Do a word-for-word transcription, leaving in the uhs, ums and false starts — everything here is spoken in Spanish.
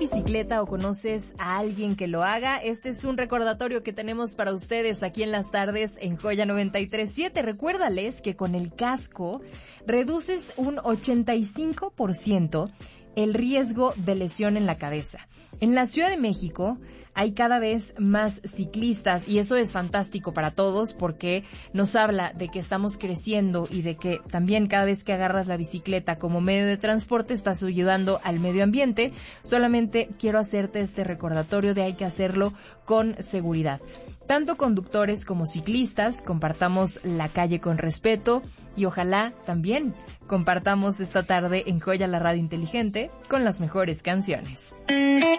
bicicleta o conoces a alguien que lo haga? Este es un recordatorio que tenemos para ustedes aquí en las tardes en Joya noventa y tres punto siete. Recuérdales que con el casco reduces un ochenta y cinco por ciento el riesgo de lesión en la cabeza. En la Ciudad de México hay cada vez más ciclistas y eso es fantástico para todos porque nos habla de que estamos creciendo y de que también cada vez que agarras la bicicleta como medio de transporte estás ayudando al medio ambiente. Solamente quiero hacerte este recordatorio de hay que hacerlo con seguridad. Tanto conductores como ciclistas, compartamos la calle con respeto y ojalá también compartamos esta tarde en Joya la Radio Inteligente con las mejores canciones.